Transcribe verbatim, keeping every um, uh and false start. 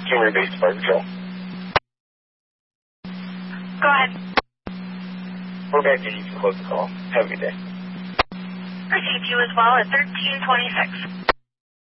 January Base Fire Patrol. Go ahead. We're back to you to close the call. Have a good day. Received you as well at thirteen twenty-six.